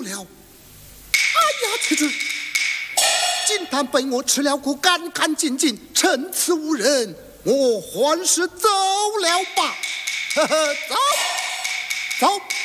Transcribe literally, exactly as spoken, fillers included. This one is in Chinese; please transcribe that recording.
了。哎呀，妻子，金丹被我吃了个干干净净，趁此无人，我还是走了吧。呵呵，走走。